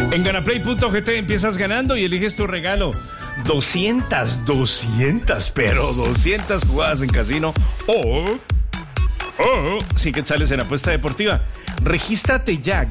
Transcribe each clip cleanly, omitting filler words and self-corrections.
En ganaplay.gt empiezas ganando y eliges tu regalo. 200 jugadas en casino o 100 quetzales en apuesta deportiva. Regístrate ya,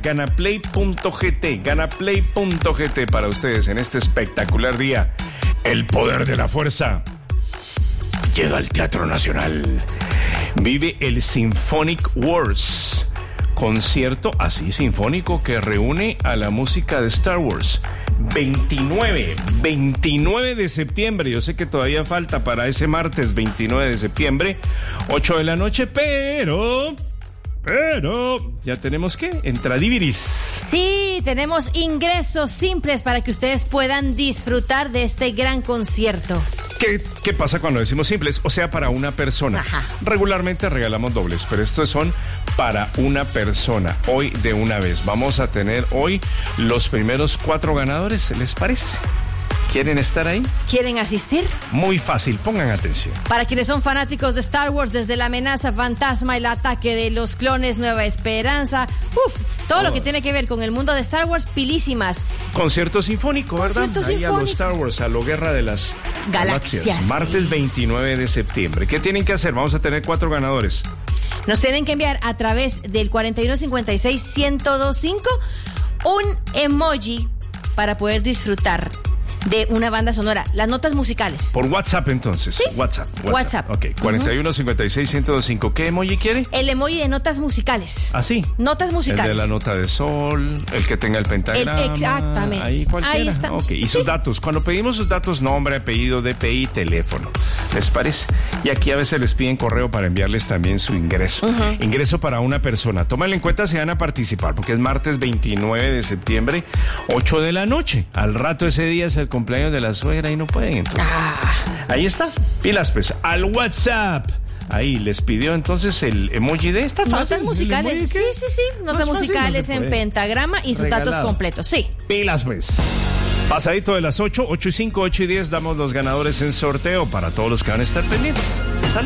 ganaplay.gt para ustedes en este espectacular día. El poder de la fuerza llega al Teatro Nacional. Vive el Symphonic Wars, concierto así sinfónico que reúne a la música de Star Wars. 29 de septiembre, yo sé que todavía falta para ese martes 29 de septiembre, 8 de la noche, pero ya tenemos ¿qué? Entradiviris. Sí, tenemos ingresos simples para que ustedes puedan disfrutar de este gran concierto. ¿Qué pasa cuando decimos simples? O sea, para una persona. Ajá. Regularmente regalamos dobles, pero estos son para una persona. Hoy de una vez. Vamos a tener hoy los primeros 4 ganadores, ¿les parece? ¿Quieren estar ahí? ¿Quieren asistir? Muy fácil, pongan atención. Para quienes son fanáticos de Star Wars, desde la amenaza fantasma, el ataque de los clones, Nueva Esperanza, todo lo que tiene que ver con el mundo de Star Wars, pilísimas. Concierto sinfónico, ¿verdad? Concierto ahí sinfónico. A los Star Wars, a lo Guerra de las Galaxias. Martes 29 de septiembre. ¿Qué tienen que hacer? Vamos a tener 4 ganadores. Nos tienen que enviar a través del 4156-1025 un emoji para poder disfrutar de una banda sonora, las notas musicales. Por WhatsApp entonces. ¿Sí? WhatsApp. Ok, 4156-1025. ¿Qué emoji quiere? El emoji de notas musicales. ¿Ah, sí? Notas musicales. El de la nota de sol, el que tenga el pentagrama. Exactamente. Ahí cualquiera. Ahí estamos. Ok, y sus datos. Cuando pedimos sus datos, nombre, apellido, DPI, teléfono. ¿Les parece? Y aquí a veces les piden correo para enviarles también su ingreso. Ingreso para una persona. Tómenlo en cuenta si van a participar, porque es martes 29 de septiembre, 8 de la noche. Al rato ese día es el cumpleaños de la suegra y no pueden, entonces. Ahí está. Pilas, pues. Al WhatsApp. Ahí les pidió entonces el emoji de esta fácil. Notas musicales, sí. Notas musicales en pentagrama y sus datos completos, sí. Pilas, pues. Pasadito de las 8:05, 8:10, damos los ganadores en sorteo para todos los que van a estar pendientes. ¿Sale?